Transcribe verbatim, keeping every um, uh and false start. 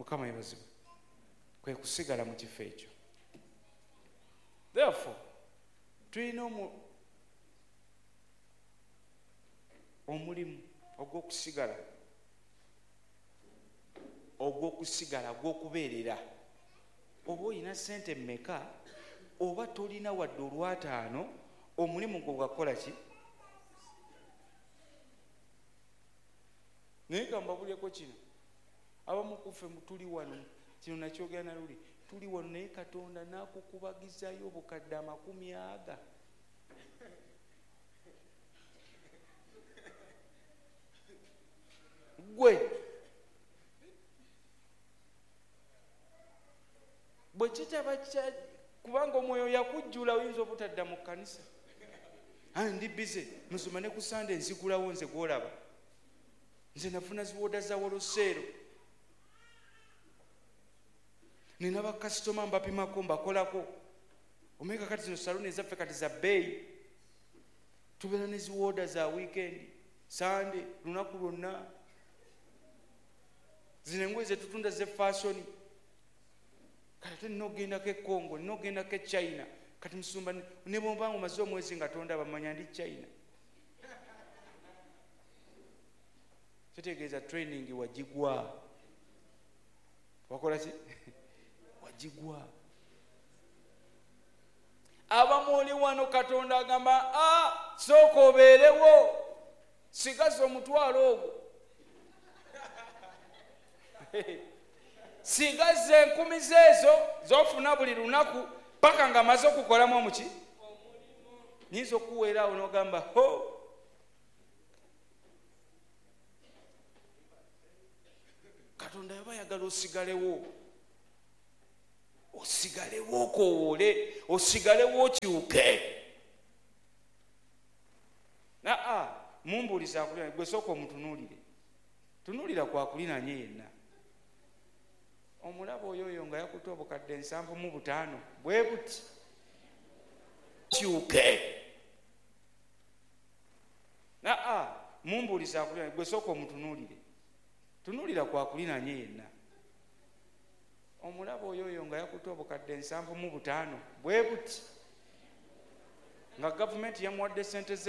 Mukama yebazibwe. Kwe kusigala mu kifo ekyo. Therefore tulina omulimu ogw'okusigala ogw'okusigala ogw'okubeerera. Oba olina ssente mmeka oba tolina wadde olwataano, omulimu gwo gwakola ki? Naye ka mbabuleko kino, abamu kuffe tuli wano, kino nakyogera na luli, tuli wano naye Katonda n'akukubagizayo obukadde amakumi aga. Gwe bwe kitaba kya kubanga omwoyo yakujjula oyinza obutadda mu kkanisa. Ah, ndi bize musoma ne ku Sunday nzigulawo nze gwolaba. Nze nafuna ziwoda za Woloseero. Nina bakasitoma mbapimako mbakolako. Omeka kati zino saluni ezaffe kati za bbeeyi. Tubeera ne ziwoda za weekend, Sunday, lunaku lwonna. Zino engoye ze tutunda ze fashion. Kati nina ogendako e Congo, nina ogendako e China. Kati musumba ne bw'oba omaze omwezi nga tonda bamanya ndi China. Kitegeeza training wagigwa. Wakola ki? Wagigwa. Abamu oli wano Katonda agamba, ah, sooka obeerewo, sigaza omutwalo ogwo. Sigaza enkumi zeezo z'ofuna buli lunaku paka nga amaze okukolamu omuki. Nyinza okuweera awo n'ogamba, ho, Katonda yaba ayagala osigalewo. Osigalewo okowoole, osigalewo okyuke. Naa, mumbuuliza akulina, gwe sooka omutunuulire. Tunuulira kwakulinanye yenna. Omulaba oyo oyo nga yakutte obukadde nsanvu mu butaano bwe buti. Kyuke. Naa, mumbuuliza akulina, gwe sooka omutunuulire. Tunuulira kwakulinanye yenna. Omulaba oyo oyo nga yakutte obukadde nsanvu mu butaano bwe buti. Nga gavumenti yamuwadde ssente ze